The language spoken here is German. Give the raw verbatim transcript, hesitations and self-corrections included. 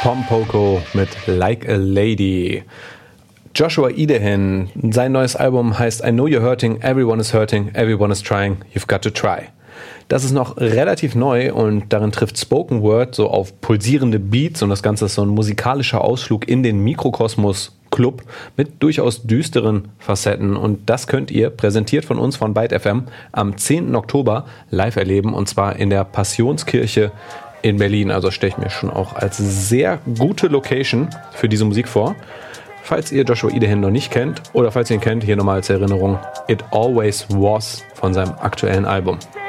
Pom Poko mit Like a Lady. Joshua Idehin, sein neues Album heißt I Know You're Hurting, Everyone is Hurting, Everyone is Trying, You've Got to Try. Das ist noch relativ neu und darin trifft Spoken Word so auf pulsierende Beats und das Ganze ist so ein musikalischer Ausflug in den Mikrokosmos Club mit durchaus düsteren Facetten und das könnt ihr, präsentiert von uns von Byte F M, am zehnten Oktober live erleben und zwar in der Passionskirche in Berlin. Also stelle ich mir schon auch als sehr gute Location für diese Musik vor. Falls ihr Joshua Idehin noch nicht kennt oder falls ihr ihn kennt, hier nochmal als Erinnerung It Always Was von seinem aktuellen Album.